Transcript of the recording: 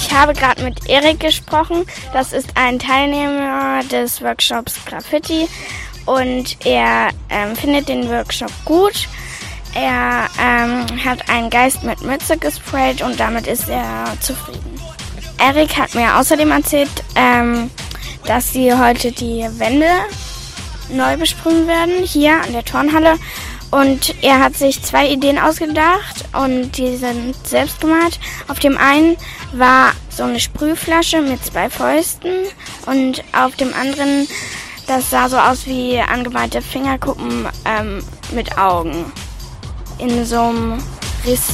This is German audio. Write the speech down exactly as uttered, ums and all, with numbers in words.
Ich habe gerade mit Erik gesprochen. Das ist ein Teilnehmer des Workshops Graffiti und er ähm, findet den Workshop gut. Er ähm, hat einen Geist mit Mütze gesprayt und damit ist er zufrieden. Erik hat mir außerdem erzählt, ähm, dass sie heute die Wände neu besprühen werden, hier an der Turnhalle. Und er hat sich zwei Ideen ausgedacht und die sind selbst gemalt. Auf dem einen war so eine Sprühflasche mit zwei Fäusten und auf dem anderen, das sah so aus wie angemalte Fingerkuppen ähm, mit Augen in so einem Riss.